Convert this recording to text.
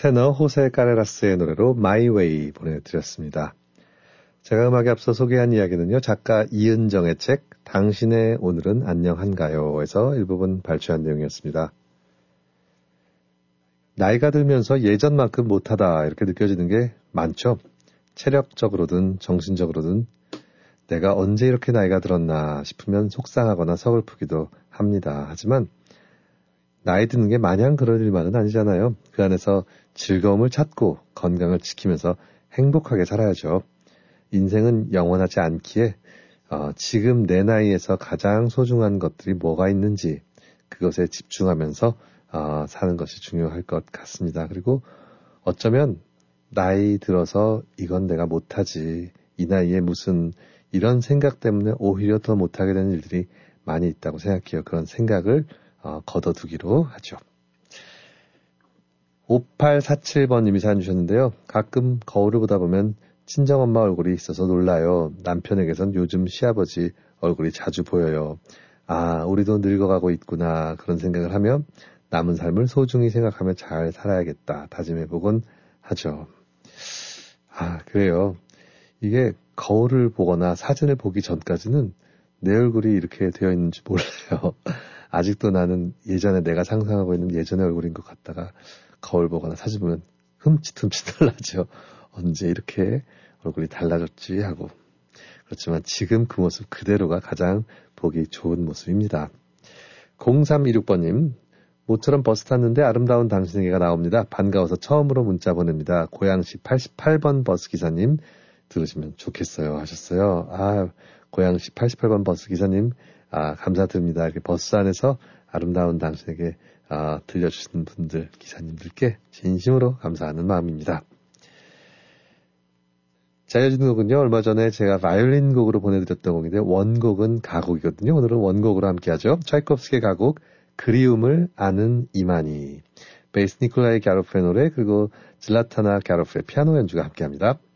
테너 호세 카레라스의 노래로 My Way 보내드렸습니다. 제가 음악에 앞서 소개한 이야기는요, 작가 이은정의 책 당신의 오늘은 안녕한가요에서 일부분 발췌한 내용이었습니다. 나이가 들면서 예전만큼 못하다 이렇게 느껴지는 게 많죠. 체력적으로든 정신적으로든 내가 언제 이렇게 나이가 들었나 싶으면 속상하거나 서글프기도 합니다. 하지만 나이 드는 게 마냥 그럴 일만은 아니잖아요. 그 안에서 즐거움을 찾고 건강을 지키면서 행복하게 살아야죠. 인생은 영원하지 않기에 지금 내 나이에서 가장 소중한 것들이 뭐가 있는지 그것에 집중하면서 사는 것이 중요할 것 같습니다. 그리고 어쩌면 나이 들어서 이건 내가 못하지, 이 나이에 무슨 이런 생각 때문에 오히려 더 못하게 되는 일들이 많이 있다고 생각해요. 그런 생각을 걷어두기로 하죠. 5847번님이 사연 주셨는데요. 가끔 거울을 보다 보면 친정엄마 얼굴이 있어서 놀라요. 남편에게선 요즘 시아버지 얼굴이 자주 보여요. 아, 우리도 늙어가고 있구나. 그런 생각을 하며 남은 삶을 소중히 생각하며 잘 살아야겠다. 다짐해보곤 하죠. 아, 그래요. 이게 거울을 보거나 사진을 보기 전까지는 내 얼굴이 이렇게 되어 있는지 몰라요. 아직도 나는 예전에 내가 상상하고 있는 예전의 얼굴인 것 같다가 거울 보거나 사진 보면 흠칫흠칫 놀라죠. 언제 이렇게 얼굴이 달라졌지 하고. 그렇지만 지금 그 모습 그대로가 가장 보기 좋은 모습입니다. 0326번님, 모처럼 버스 탔는데 아름다운 당신에게가 나옵니다. 반가워서 처음으로 문자 보냅니다. 고양시 88번 버스 기사님 들으시면 좋겠어요 하셨어요. 아, 고양시 88번 버스 기사님, 감사드립니다. 이렇게 버스 안에서 아름다운 당신에게 들려주시는 분들, 기사님들께 진심으로 감사하는 마음입니다. 자, 이어진 곡은요, 얼마 전에 제가 바이올린 곡으로 보내드렸던 곡인데 원곡은 가곡이거든요. 오늘은 원곡으로 함께하죠. 차이콥스키의 가곡 그리움을 아는 이만희, 베이스 니콜라이 갸로프의 노래, 그리고 질라타나 갸로프의 피아노 연주가 함께합니다.